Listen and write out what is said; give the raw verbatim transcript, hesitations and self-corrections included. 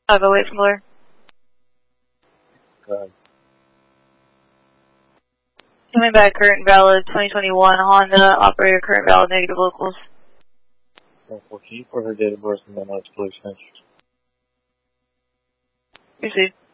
I'll go wait for more. Go ahead. Coming back, current valid twenty twenty-one Honda, operator current valid negative locals. Can you put her date of birth and then let's police finish? Received.